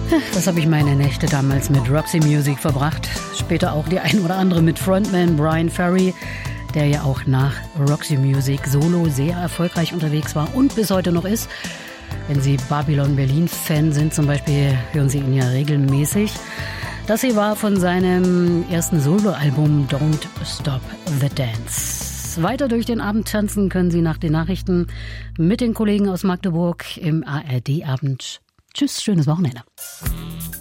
Das habe ich meine Nächte damals mit Roxy Music verbracht. Später auch die ein oder andere mit Frontman Bryan Ferry, der ja auch nach Roxy Music solo sehr erfolgreich unterwegs war und bis heute noch ist. Wenn Sie Babylon Berlin-Fan sind zum Beispiel, hören Sie ihn ja regelmäßig. Das hier war von seinem ersten Soloalbum Don't Stop the Dance. Weiter durch den Abend tanzen können Sie nach den Nachrichten mit den Kollegen aus Magdeburg im ARD-Abend. Tschüss, schönes Wochenende.